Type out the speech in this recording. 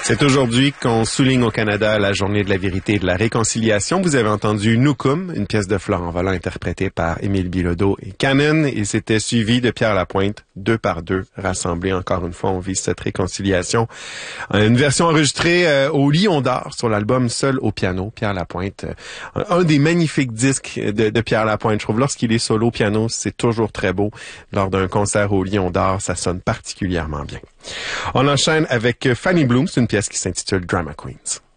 C'est aujourd'hui qu'on souligne au Canada la journée de la vérité et de la réconciliation. Vous avez entendu Nukum, une pièce de Florent Volant interprétée par Émile Bilodeau et Canon, et c'était suivi de Pierre Lapointe, 2 par 2, rassemblés. Encore une fois, on vise cette réconciliation. Une version enregistrée au Lion d'Or sur l'album Seul au piano, Pierre Lapointe. Un des magnifiques disques de Pierre Lapointe. Je trouve lorsqu'il est solo piano, c'est toujours très beau. Lors d'un concert au Lion d'Or, ça sonne particulièrement bien. On enchaîne avec Fanny Bloom, c'est une pièce qui s'intitule Drama Queens.